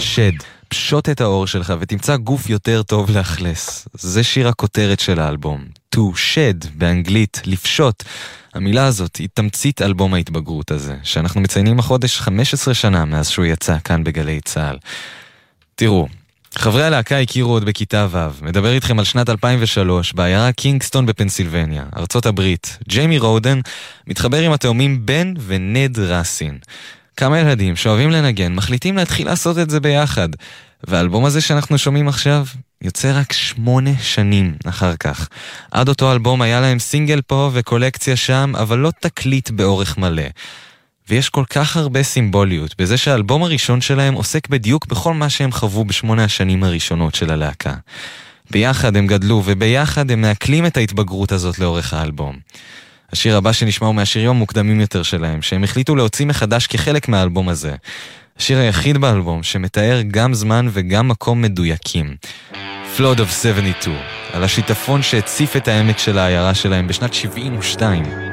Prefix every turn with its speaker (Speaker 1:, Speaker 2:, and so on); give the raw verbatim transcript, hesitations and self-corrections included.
Speaker 1: shed. פשוט את האור שלך ותמצא גוף יותר טוב לאכלס. זה שיר הכותרת של האלבום. To shed, באנגלית, לפשוט. המילה הזאת היא תמצית אלבום ההתבגרות הזה, שאנחנו מציינים החודש חמש עשרה שנה מאז שהוא יצא כאן בגלי צהל. תראו, חברי הלהקה הכירו עוד בכיתה ו', מדבר איתכם על שנת אלפיים ושלוש, בעיירה קינגסטון בפנסילבניה, ארצות הברית. ג'יימי רודן מתחבר עם התאומים בן ונד רסין. כמה ילדים שאוהבים לנגן מחליטים להתחיל לעשות את זה ביחד. והאלבום הזה שאנחנו שומעים עכשיו יוצא רק שמונה שנים אחר כך. עד אותו אלבום היה להם סינגל פה וקולקציה שם, אבל לא תקליט באורך מלא. ויש כל כך הרבה סימבוליות בזה שהאלבום הראשון שלהם עוסק בדיוק בכל מה שהם חוו בשמונה השנים הראשונות של הלהקה. ביחד הם גדלו וביחד הם מעכלים את ההתבגרות הזאת לאורך האלבום. השיר הבא שנשמע הוא מהשירים המוקדמים יותר שלהם, שהם החליטו להוציא מחדש כחלק מהאלבום הזה. השיר היחיד באלבום שמתאר גם זמן וגם מקום מדויקים. Flood of שבעים ושתיים, על השיטפון שהציף את העמק של העיירה שלהם בשנת שבעים ושתיים.